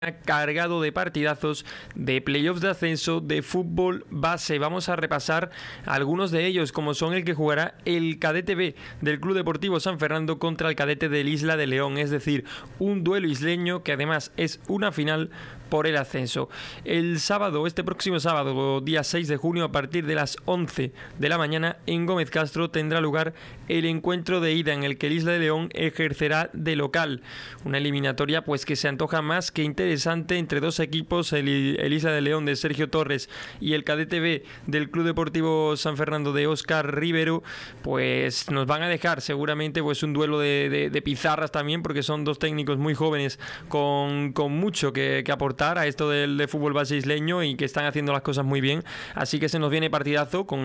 cargado de partidazos, de playoffs de ascenso, de fútbol base. Vamos a repasar algunos de ellos, como son el que jugará el Cadete B del Club Deportivo San Fernando contra el Cadete del Isla de León, es decir, un duelo isleño que además es una final por el ascenso. El sábado, este próximo sábado, día 6 de junio, a partir de las 11 de la mañana, en Gómez Castro tendrá lugar el encuentro de ida en el que el Isla de León ejercerá de local. Una eliminatoria pues que se antoja más que interesante entre dos equipos, el Isla de León de Sergio Torres y el Cadete B del Club Deportivo San Fernando de Óscar Rivero. Pues nos van a dejar seguramente pues un duelo de pizarras también, porque son dos técnicos muy jóvenes con mucho que aportar a esto del fútbol base isleño y que están haciendo las cosas muy bien. Así que se nos viene partidazo con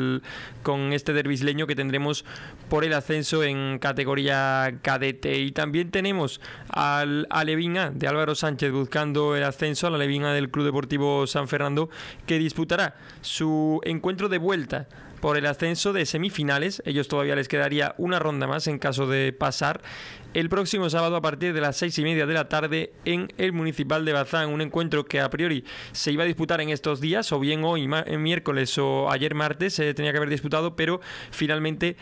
este derbi isleño que tendremos por el ascenso en categoría cadete. Y también tenemos al Alevín A de Álvaro Sánchez buscando el ascenso, al Alevín A del Club Deportivo San Fernando, que disputará su encuentro de vuelta por el ascenso de semifinales. Ellos todavía les quedaría una ronda más en caso de pasar, el próximo sábado a partir de las 6:30 de la tarde en el Municipal de Bazán. Un encuentro que a priori se iba a disputar en estos días, o bien hoy miércoles o ayer martes se tenía que haber disputado, pero finalmente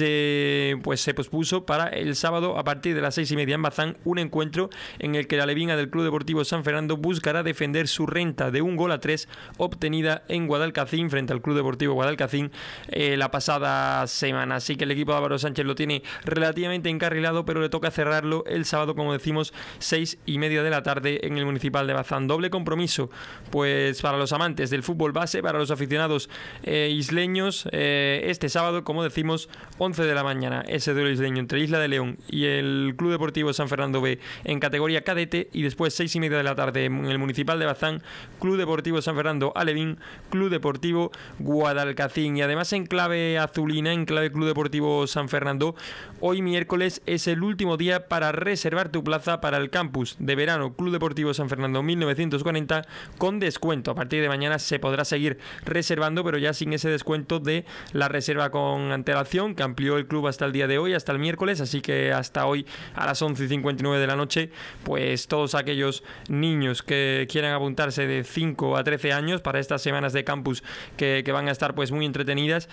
se pospuso para el sábado a partir de las 6:30 en Bazán, un encuentro en el que la Alevín A del Club Deportivo San Fernando buscará defender su renta de 1-3 obtenida en Guadalcacín frente al Club Deportivo Guadalcacín la pasada semana. Así que el equipo de Álvaro Sánchez lo tiene relativamente encarrilado, pero le toca cerrarlo el sábado, como decimos, 6:30 de la tarde en el Municipal de Bazán. Doble compromiso pues para los amantes del fútbol base, para los aficionados isleños, este sábado, como decimos, 11 de la mañana, ese duelo isleño entre Isla de León y el Club Deportivo San Fernando B en categoría cadete, y después 6:30 de la tarde en el Municipal de Bazán, Club Deportivo San Fernando Alevín, Club Deportivo Guadalcacín. Y además, en clave azulina, en clave Club Deportivo San Fernando, hoy miércoles es el último día para reservar tu plaza para el campus de verano Club Deportivo San Fernando 1940 con descuento. A partir de mañana se podrá seguir reservando, pero ya sin ese descuento de la reserva con antelación que amplió el club hasta el día de hoy, hasta el miércoles. Así que hasta hoy a las 11:59 de la noche, pues todos aquellos niños que quieran apuntarse de 5 a 13 años para estas semanas de campus que van a estar pues muy entretenidas,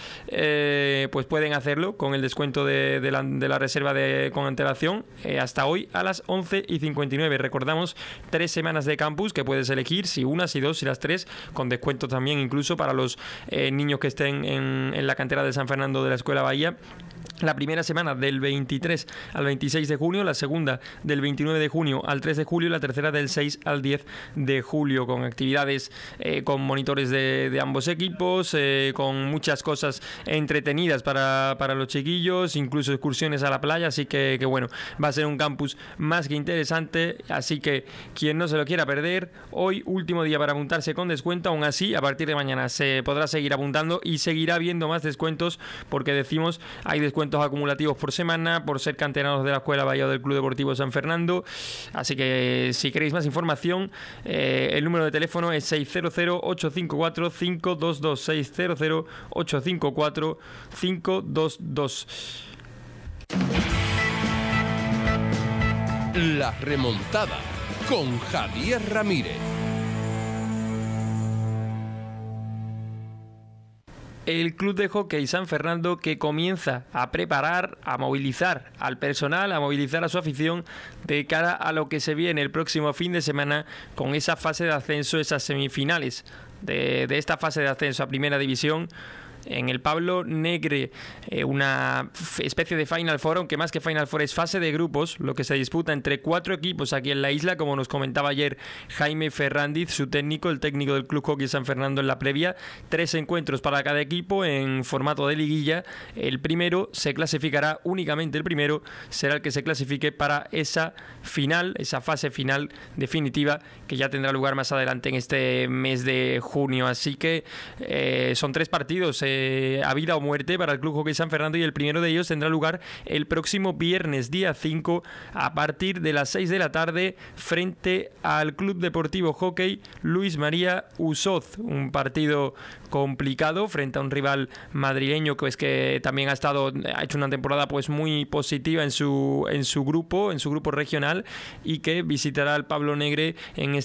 pues pueden hacerlo con el descuento de la reserva con antelación hasta hoy a las 11:59. Recordamos, 3 semanas de campus que puedes elegir, si una, si dos, si las 3, con descuento también incluso para los niños que estén en la cantera de San Fernando de la Escuela Bahía. La primera semana del 23 al 26 de junio, la segunda del 29 de junio al 3 de julio y la tercera del 6 al 10 de julio, con actividades con monitores de ambos equipos, con muchas cosas entretenidas para los chiquillos, incluso excursiones a la playa. Así que bueno, va a ser un campus más que interesante. Así que quien no se lo quiera perder, hoy último día para apuntarse con descuento. Aún así, a partir de mañana se podrá seguir apuntando y seguirá habiendo más descuentos, porque decimos, hay descuentos acumulativos por semana por ser canteranos de la Escuela Bahía del Club Deportivo San Fernando. Así que si queréis más información, el número de teléfono es 600-854-522, 600-854-522. La remontada con Javier Ramírez. El Club de Hockey San Fernando, que comienza a preparar, a movilizar al personal, a movilizar a su afición de cara a lo que se viene el próximo fin de semana con esa fase de ascenso, esas semifinales de esta fase de ascenso a Primera División. En el Pablo Negre, una especie de Final Four, aunque más que Final Four es fase de grupos, lo que se disputa entre 4 equipos aquí en la isla, como nos comentaba ayer Jaime Ferrandiz, su técnico, el técnico del Club Hockey San Fernando en la previa. 3 encuentros para cada equipo en formato de liguilla. El primero se clasificará, únicamente el primero será el que se clasifique para esa final, esa fase final definitiva, que ya tendrá lugar más adelante en este mes de junio. Así que son 3 partidos a vida o muerte para el Club Hockey San Fernando, y el primero de ellos tendrá lugar el próximo viernes, día 5, a partir de las 6 de la tarde, frente al Club Deportivo Hockey Luis María Usoz. Un partido complicado frente a un rival madrileño que también ha hecho una temporada pues muy positiva en su grupo regional, y que visitará al Pablo Negre en